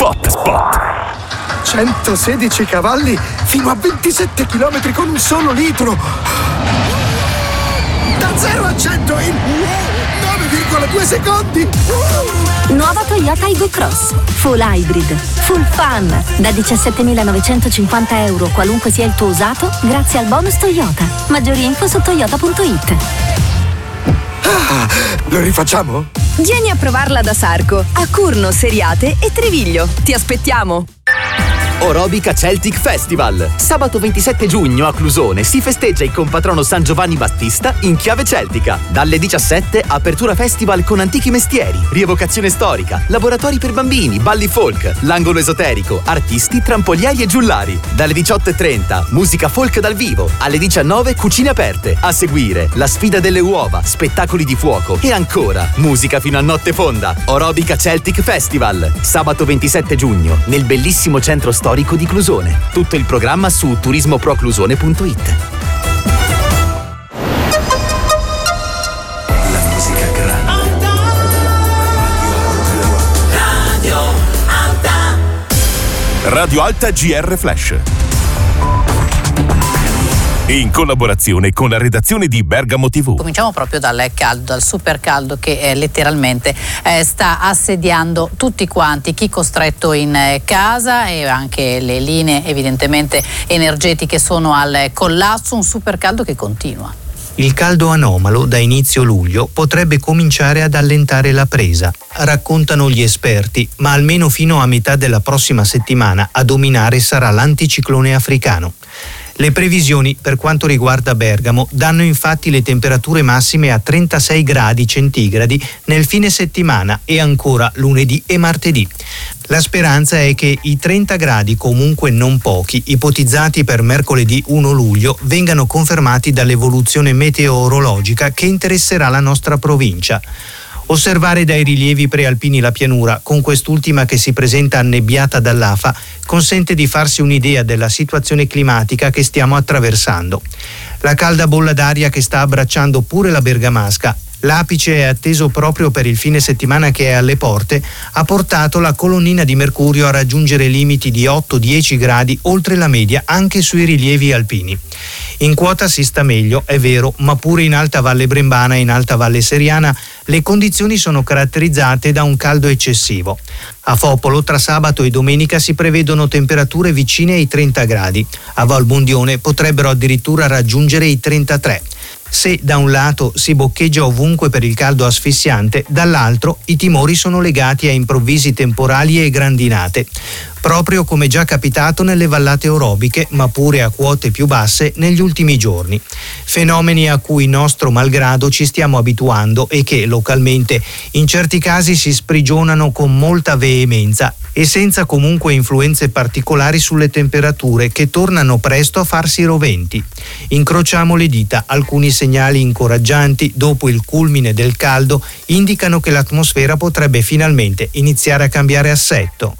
Spot. 116 cavalli fino a 27 km con un solo litro. Da 0 a 100 in 9,2 secondi. Nuova Toyota Aygo Cross. Full hybrid, full fun. Da 17.950 euro, qualunque sia il tuo usato, grazie al bonus Toyota. Maggiori info su toyota.it. Lo rifacciamo? Vieni a provarla da Sarco, a Curno, Seriate e Treviglio. Ti aspettiamo! Orobica Celtic Festival. Sabato 27 giugno a Clusone si festeggia il compatrono San Giovanni Battista in chiave celtica. Dalle 17 apertura festival con antichi mestieri, rievocazione storica, laboratori per bambini, balli folk, l'angolo esoterico, artisti, trampolieri e giullari. Dalle 18:30 musica folk dal vivo. Alle 19 cucine aperte. A seguire la sfida delle uova, spettacoli di fuoco e ancora musica fino a notte fonda. Orobica Celtic Festival. Sabato 27 giugno nel bellissimo centro storico di Clusone. Tutto il programma su turismoproclusone.it. La musica grande. Radio Alta GR Flash. In collaborazione con la redazione di Bergamo TV. Cominciamo proprio dal caldo, dal super caldo che letteralmente sta assediando tutti quanti, chi costretto in casa e anche le linee evidentemente energetiche sono al collasso, un super caldo che continua. Il caldo anomalo da inizio luglio potrebbe cominciare ad allentare la presa, raccontano gli esperti, ma almeno fino a metà della prossima settimana a dominare sarà l'anticiclone africano. Le previsioni per quanto riguarda Bergamo danno infatti le temperature massime a 36 gradi centigradi nel fine settimana e ancora lunedì e martedì. La speranza è che i 30 gradi, comunque non pochi, ipotizzati per mercoledì 1 luglio, vengano confermati dall'evoluzione meteorologica che interesserà la nostra provincia. Osservare dai rilievi prealpini la pianura, con quest'ultima che si presenta annebbiata dall'afa, consente di farsi un'idea della situazione climatica che stiamo attraversando. La calda bolla d'aria che sta abbracciando pure la Bergamasca, l'apice è atteso proprio per il fine settimana che è alle porte, ha portato la colonnina di mercurio a raggiungere limiti di 8-10 gradi oltre la media anche sui rilievi alpini. In quota si sta meglio, è vero, ma pure in Alta Valle Brembana e in Alta Valle Seriana le condizioni sono caratterizzate da un caldo eccessivo. A Fopolo tra sabato e domenica si prevedono temperature vicine ai 30 gradi. A Valbondione potrebbero addirittura raggiungere i 33. Se da un lato si boccheggia ovunque per il caldo asfissiante, dall'altro i timori sono legati a improvvisi temporali e grandinate, proprio come già capitato nelle vallate orobiche, ma pure a quote più basse negli ultimi giorni. Fenomeni a cui nostro malgrado ci stiamo abituando e che localmente in certi casi si sprigionano con molta veemenza e senza comunque influenze particolari sulle temperature che tornano presto a farsi roventi. Incrociamo le dita, alcuni segnali incoraggianti dopo il culmine del caldo indicano che l'atmosfera potrebbe finalmente iniziare a cambiare assetto.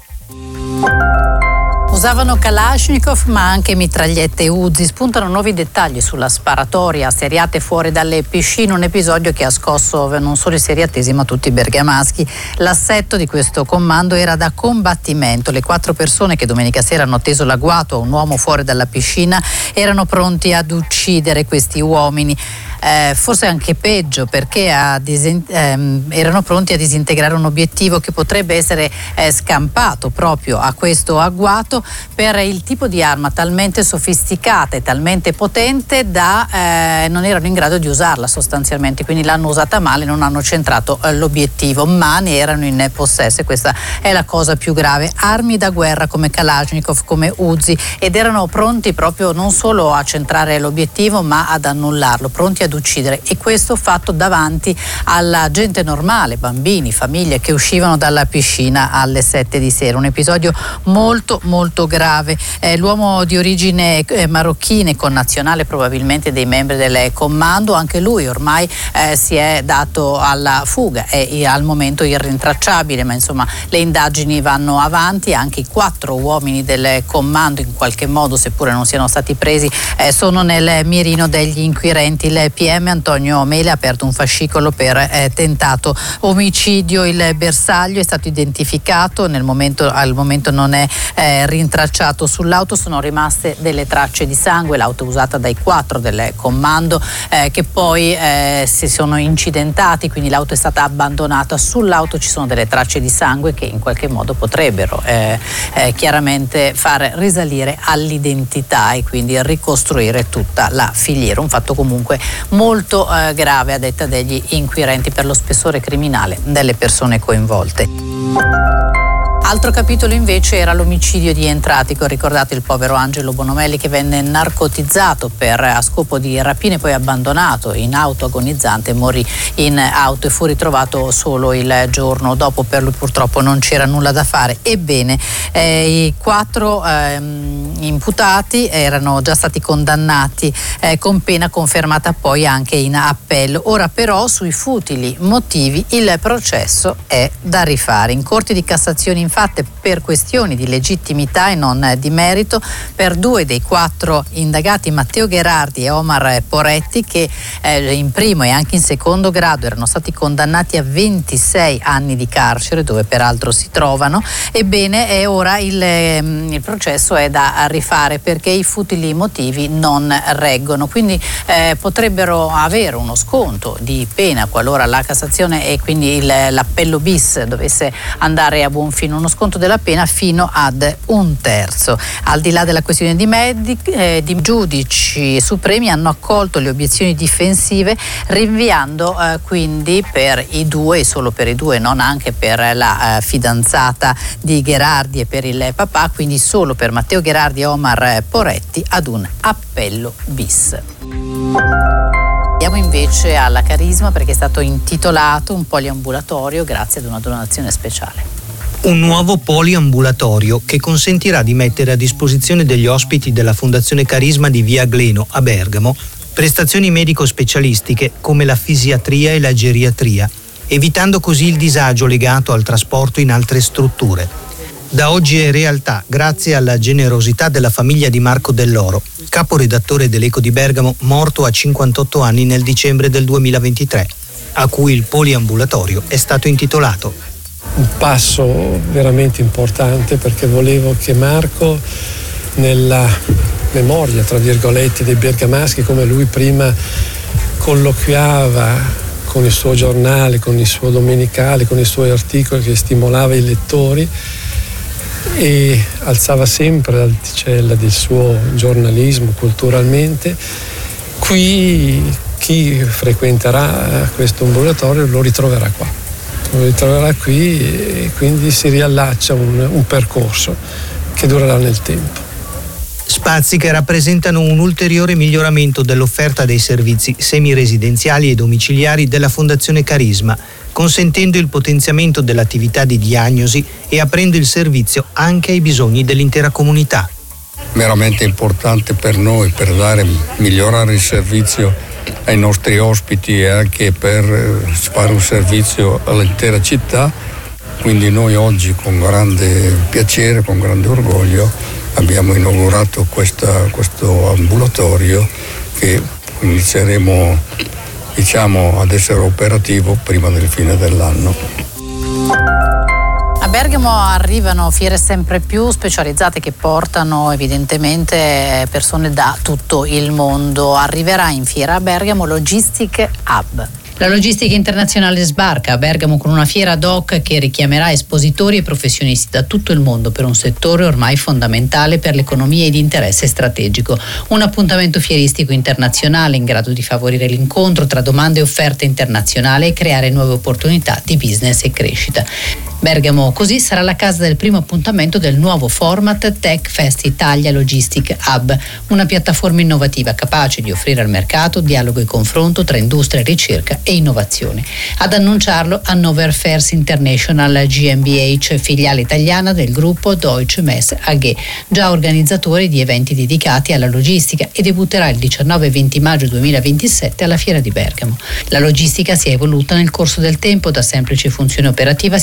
Usavano Kalashnikov ma anche mitragliette Uzi. Spuntano nuovi dettagli sulla sparatoria a Seriate fuori dalle piscine, un episodio che ha scosso non solo i seriatesi ma tutti i bergamaschi. L'assetto di questo comando era da combattimento. Le 4 persone che domenica sera hanno atteso l'agguato a un uomo fuori dalla piscina erano pronti ad uccidere questi uomini. Forse anche peggio, perché erano pronti a disintegrare un obiettivo che potrebbe essere scampato proprio a questo agguato per il tipo di arma talmente sofisticata e talmente potente da non erano in grado di usarla sostanzialmente, quindi l'hanno usata male, non hanno centrato l'obiettivo, ma ne erano in possesso e questa è la cosa più grave. Armi da guerra come Kalashnikov, come Uzi, ed erano pronti proprio non solo a centrare l'obiettivo ma ad annullarlo, pronti ad uccidere, e questo fatto davanti alla gente normale, bambini, famiglie che uscivano dalla piscina alle 7 di sera. Un episodio molto molto grave. L'uomo di origine marocchina, connazionale probabilmente dei membri del comando, anche lui ormai si è dato alla fuga, è al momento irrintracciabile, ma insomma le indagini vanno avanti. Anche i 4 uomini del comando in qualche modo, seppure non siano stati presi, sono nel mirino degli inquirenti. Il PM Antonio Mele ha aperto un fascicolo per tentato omicidio. Il bersaglio è stato identificato, al momento non è rintracciato. Sull'auto sono rimaste delle tracce di sangue, l'auto usata dai 4 del comando che poi si sono incidentati, quindi l'auto è stata abbandonata. Sull'auto ci sono delle tracce di sangue che in qualche modo potrebbero chiaramente far risalire all'identità e quindi ricostruire tutta la filiera. Un fatto comunque molto grave a detta degli inquirenti per lo spessore criminale delle persone coinvolte. Altro capitolo invece era l'omicidio di Entratico. Ricordate il povero Angelo Bonomelli che venne narcotizzato a scopo di rapina e poi abbandonato in auto agonizzante, morì in auto e fu ritrovato solo il giorno dopo. Per lui purtroppo non c'era nulla da fare. Ebbene, i 4 imputati erano già stati condannati con pena confermata poi anche in appello. Ora però sui futili motivi il processo è da rifare. In Corte di Cassazione infatti, per questioni di legittimità e non di merito, per 2 dei 4 indagati, Matteo Gherardi e Omar Poretti, che in primo e anche in secondo grado erano stati condannati a 26 anni di carcere, dove peraltro si trovano. Ebbene, ora il processo è da rifare perché i futili motivi non reggono, quindi potrebbero avere uno sconto di pena qualora la Cassazione e quindi l'appello bis dovesse andare a buon fine, uno sconto della pena fino ad 1/3. Al di là della questione di giudici supremi hanno accolto le obiezioni difensive, rinviando quindi per i 2 e solo per i 2, non anche per la fidanzata di Gherardi e per il papà, quindi solo per Matteo Gherardi e Omar Poretti ad un appello bis. Andiamo invece alla Carisma perché è stato intitolato un poliambulatorio grazie ad una donazione speciale. Un nuovo poliambulatorio che consentirà di mettere a disposizione degli ospiti della Fondazione Carisma di Via Gleno a Bergamo prestazioni medico-specialistiche come la fisiatria e la geriatria, evitando così il disagio legato al trasporto in altre strutture. Da oggi è realtà grazie alla generosità della famiglia di Marco Dell'Oro, caporedattore dell'Eco di Bergamo, morto a 58 anni nel dicembre del 2023, a cui il poliambulatorio è stato intitolato. Un passo veramente importante perché volevo che Marco, nella memoria tra virgolette dei bergamaschi, come lui prima colloquiava con il suo giornale, con il suo domenicale, con i suoi articoli che stimolava i lettori e alzava sempre l'asticella del suo giornalismo culturalmente, qui chi frequenterà questo ambulatorio lo ritroverà qua. Lo ritroverà qui e quindi si riallaccia un percorso che durerà nel tempo. Spazi che rappresentano un ulteriore miglioramento dell'offerta dei servizi semiresidenziali e domiciliari della Fondazione Carisma, consentendo il potenziamento dell'attività di diagnosi e aprendo il servizio anche ai bisogni dell'intera comunità. Veramente importante per noi, per migliorare il servizio ai nostri ospiti e anche per fare un servizio all'intera città. Quindi noi oggi con grande piacere, con grande orgoglio abbiamo inaugurato questo ambulatorio che inizieremo ad essere operativo prima del fine dell'anno. A Bergamo arrivano fiere sempre più specializzate che portano evidentemente persone da tutto il mondo. Arriverà in fiera a Bergamo Logistic Hub. La logistica internazionale sbarca a Bergamo con una fiera ad hoc che richiamerà espositori e professionisti da tutto il mondo per un settore ormai fondamentale per l'economia e di interesse strategico. Un appuntamento fieristico internazionale in grado di favorire l'incontro tra domande e offerte internazionali e creare nuove opportunità di business e crescita. Bergamo così sarà la casa del primo appuntamento del nuovo format Tech Fest Italia Logistic Hub, una piattaforma innovativa capace di offrire al mercato dialogo e confronto tra industria, ricerca e innovazione. Ad annunciarlo Hannover Fairs International GmbH, filiale italiana del gruppo Deutsche Messe AG, già organizzatore di eventi dedicati alla logistica, e debutterà il 19 e 20 maggio 2027 alla Fiera di Bergamo. La logistica si è evoluta nel corso del tempo, da semplice funzione operativa si è trasformata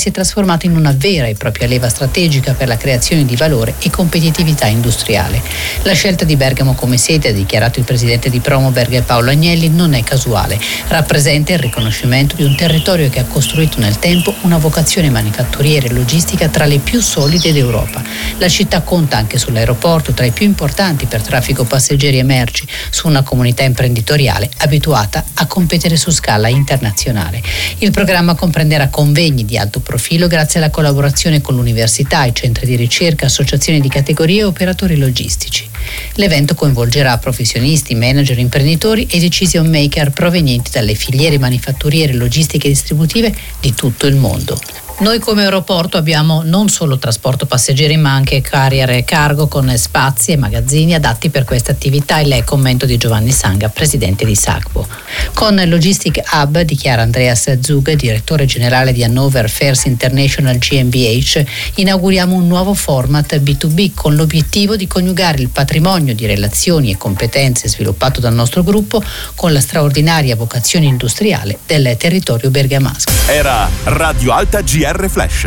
trasformato in una vera e propria leva strategica per la creazione di valore e competitività industriale. La scelta di Bergamo come sede, ha dichiarato il presidente di Promoberg Paolo Agnelli, non è casuale. Rappresenta il riconoscimento di un territorio che ha costruito nel tempo una vocazione manifatturiera e logistica tra le più solide d'Europa. La città conta anche sull'aeroporto tra i più importanti per traffico passeggeri e merci, su una comunità imprenditoriale abituata a competere su scala internazionale. Il programma comprenderà convegni di alto profilo grazie alla collaborazione con l'università, i centri di ricerca, associazioni di categorie e operatori logistici. L'evento coinvolgerà professionisti, manager, imprenditori e decision maker provenienti dalle filiere manifatturiere, logistiche e distributive di tutto il mondo. Noi come aeroporto abbiamo non solo trasporto passeggeri ma anche carrier e cargo con spazi e magazzini adatti per queste attività. Il commento di Giovanni Sanga, presidente di SACPO. Con Logistic Hub, dichiara Andreas Zug, direttore generale di Hannover Fairs International GmbH, inauguriamo un nuovo format B2B con l'obiettivo di coniugare il patrimonio di relazioni e competenze sviluppato dal nostro gruppo con la straordinaria vocazione industriale del territorio bergamasco. Era Radio Alta GR Flash,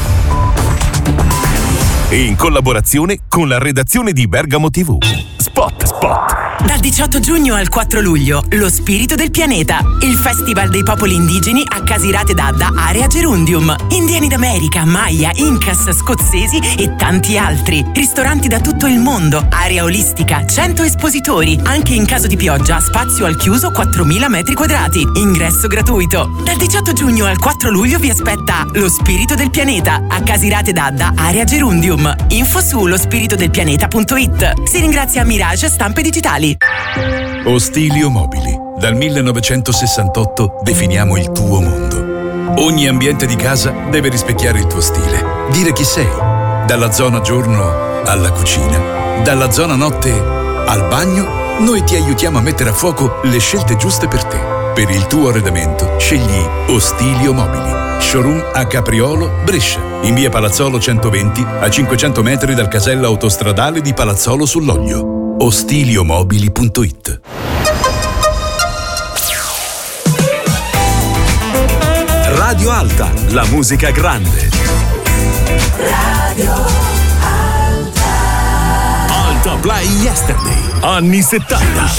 in collaborazione con la redazione di Bergamo TV. Spot. Dal 18 giugno al 4 luglio, Lo Spirito del Pianeta, il festival dei popoli indigeni a Casirate d'Adda, area Gerundium. Indiani d'America, Maya, Incas, scozzesi e tanti altri. Ristoranti da tutto il mondo, area olistica, 100 espositori. Anche in caso di pioggia, spazio al chiuso 4.000 metri quadrati. Ingresso gratuito. Dal 18 giugno al 4 luglio vi aspetta Lo Spirito del Pianeta a Casirate d'Adda, area Gerundium. Info su lospiritodelpianeta.it. Si ringrazia Mirage Stampe Digitali. Ostilio Mobili. Dal 1968 definiamo il tuo mondo. Ogni ambiente di casa deve rispecchiare il tuo stile. Dire chi sei. Dalla zona giorno alla cucina. Dalla zona notte al bagno. Noi ti aiutiamo a mettere a fuoco le scelte giuste per te. Per il tuo arredamento scegli Ostilio Mobili. Showroom a Capriolo, Brescia. In via Palazzolo 120, a 500 metri dal casello autostradale di Palazzolo sull'Oglio. Ostiliomobili.it. Radio Alta, la musica grande. Radio Alta. Alta Play Yesterday, anni 70.